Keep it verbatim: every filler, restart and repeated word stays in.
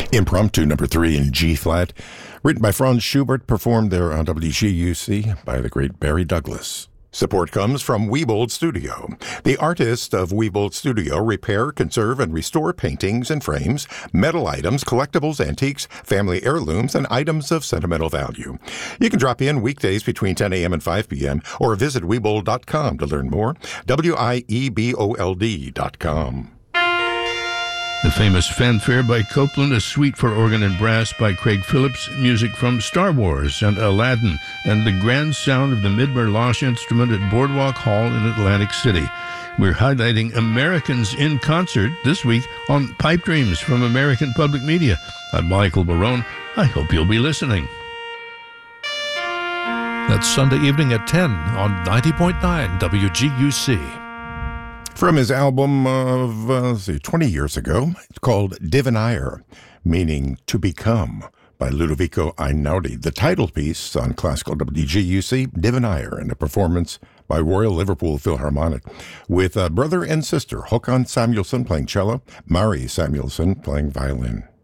Impromptu number three in G-flat, written by Franz Schubert, performed there on W G U C by the great Barry Douglas. Support comes from Wiebold Studio. The artists of Wiebold Studio repair, conserve, and restore paintings and frames, metal items, collectibles, antiques, family heirlooms, and items of sentimental value. You can drop in weekdays between ten a.m. and five p.m. or visit Wiebold dot com to learn more. W I E B O L D dot com. The famous Fanfare by Copland, a suite for organ and brass by Craig Phillips, music from Star Wars and Aladdin, and the grand sound of the Midmer-Losh instrument at Boardwalk Hall in Atlantic City. We're highlighting Americans in concert this week on Pipe Dreams from American Public Media. I'm Michael Barone. I hope you'll be listening. That's Sunday evening at ten on ninety point nine W G U C. From his album of uh, let's see, twenty years ago, it's called Divenire, meaning to become, by Ludovico Einaudi. The title piece on classical W G U C, Divenire, and a performance by Royal Liverpool Philharmonic, with uh, brother and sister Håkan Samuelsson playing cello, Mari Samuelsson playing violin.